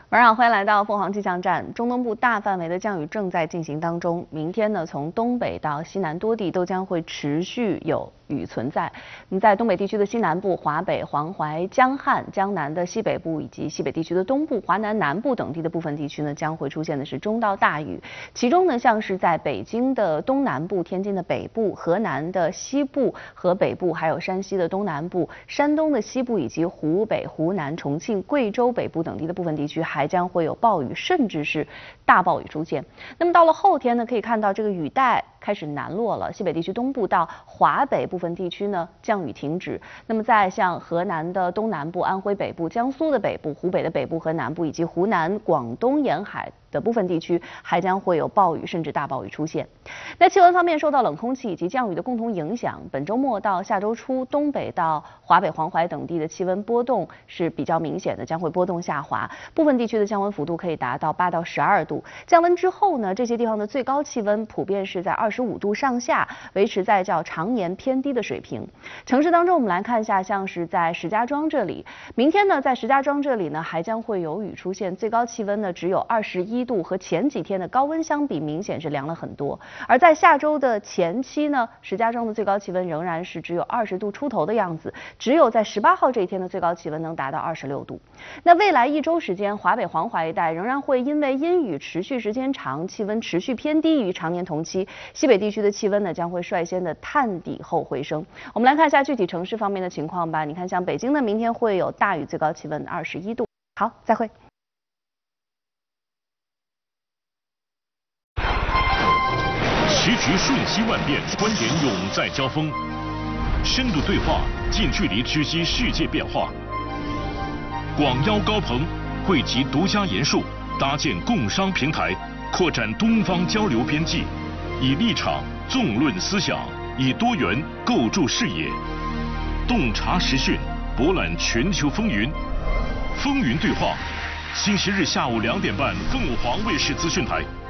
晚上好，欢迎来到凤凰气象站。中东部大范围的降雨正在进行当中，明天呢，从东北到西南多地都将会持续有雨存在。那么在东北地区的西南部、华北、黄淮、江汉、江南的西北部以及西北地区的东部、华南南部等地的部分地区呢，将会出现的是中到大雨。其中呢，像是在北京的东南部、天津的北部、河南的西部和北部，还有山西的东南部、山东的西部以及湖北、湖南、重庆、贵州北部等地的部分地区，还将会有暴雨，甚至是大暴雨出现。那么到了后天呢，可以看到这个雨带开始南落了，西北地区东部到华北部分地区呢，降雨停止。那么在像河南的东南部、安徽北部、江苏的北部、湖北的北部和南部以及湖南、广东沿海的部分地区，还将会有暴雨甚至大暴雨出现。那气温方面，受到冷空气以及降雨的共同影响，本周末到下周初，东北到华北、黄淮等地的气温波动是比较明显的，将会波动下滑。部分地区的降温幅度可以达到8到12度。降温之后呢，这些地方的最高气温普遍是在25度上下，维持在较常年偏低的水平。城市当中，我们来看一下，像是在石家庄这里，明天呢，在石家庄这里呢，还将会有雨出现，最高气温呢只有21度，和前几天的高温相比，明显是凉了很多。而在下周的前期呢，石家庄的最高气温仍然是只有20度出头的样子，只有在18号这一天的最高气温能达到26度。那未来1周时间，华北、黄淮一带仍然会因为阴雨持续时间长，气温持续偏低于常年同期。西北地区的气温呢，将会率先的探底后回升。我们来看一下具体城市方面的情况吧。你看，像北京呢，明天会有大雨，最高气温21度。好，再会。 时局瞬息万变，观点永在交锋，深度对话，近距离直击世界变化。广邀高朋，汇集独家研述，搭建共商平台，扩展东方交流边际，以立场纵论思想，以多元构筑视野，洞察时讯，博览全球风云。风云对话，星期日下午2点半，凤凰卫视资讯台。